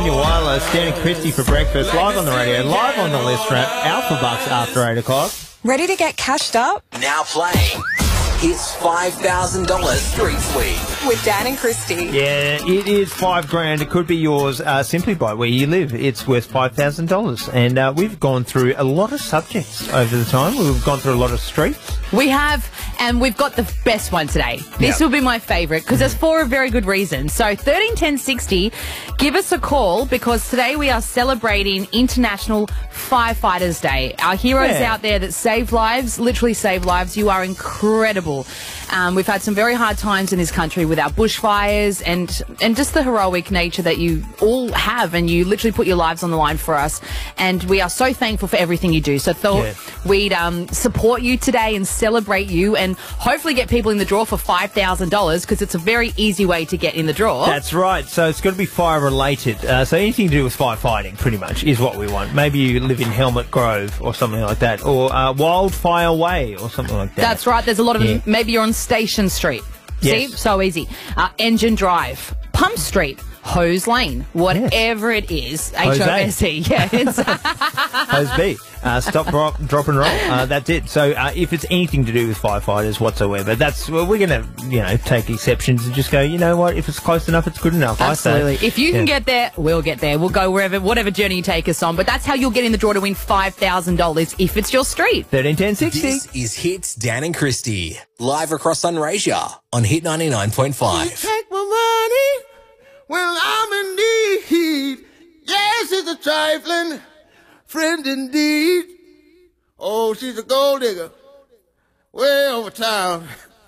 on your wireless. Dan and Christy for breakfast, live on the radio, live on the list trap, Alpha Bucks after 8 o'clock. Ready to get cashed up? Now playing. It's $5,000 Street Sweep. With Dan and Christy. Yeah, it is $5,000. It could be yours simply by where you live. It's worth $5,000. And we've gone through a lot of subjects over the time. We've gone through a lot of streets. We have, and we've got the best one today. This will be my favourite because it's for a very good reason. So 131060, give us a call because today we are celebrating International Firefighters Day. Our heroes out there that save lives, literally save lives. You are incredible. We've had some very hard times in this country with our bushfires and just the heroic nature that you all have, and you literally put your lives on the line for us. And we are so thankful for everything you do. So thought we'd support you today and celebrate you and hopefully get people in the draw for $5,000 because it's a very easy way to get in the draw. That's right. So it's got to be fire related. So anything to do with firefighting pretty much is what we want. Maybe you live in Helmet Grove or something like that, or Wildfire Way or something like that. That's right. There's a lot of maybe you're on Station Street. Yes. See? So easy. Engine Drive, Pump Street, Hose Lane, whatever it is. H-O-S-E. Yeah. Hose B. Stop, drop and roll. That's it. So if it's anything to do with firefighters whatsoever, we're going to, take exceptions and just go, you know what, if it's close enough, it's good enough. Absolutely. I say. If you can get there, we'll get there. We'll go whatever journey you take us on. But that's how you'll get in the draw to win $5,000 if it's your street. 131060. This is Hits Dan and Christy. Live across Sunraysia on Hit 99.5. You take my money when I'm in need. Yes, it's a trifling friend indeed. Oh, she's a gold digger way over town.